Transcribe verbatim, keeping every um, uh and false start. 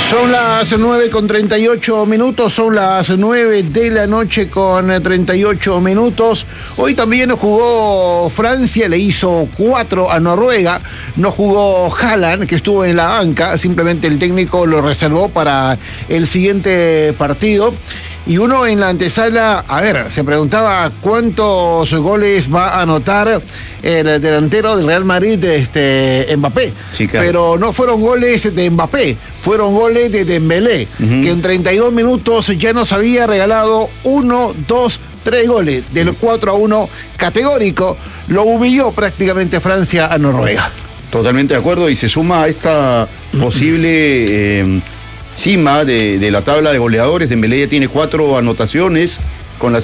Son las nueve con treinta y ocho minutos, son las nueve de la noche con treinta y ocho minutos. Hoy también jugó Francia, le hizo cuatro a Noruega. No jugó Haaland, que estuvo en la banca, simplemente el técnico lo reservó para el siguiente partido. Y uno en la antesala, a ver, se preguntaba cuántos goles va a anotar el delantero del Real Madrid, este, Mbappé. Sí, claro. Pero no fueron goles de Mbappé, fueron goles de Dembélé, uh-huh. que en treinta y dos minutos ya nos había regalado uno, dos, tres goles. Del cuatro a uno categórico, lo humilló prácticamente Francia a Noruega. Totalmente de acuerdo, y se suma a esta posible... Eh, cima de, de la tabla de goleadores. Dembélé ya tiene cuatro anotaciones,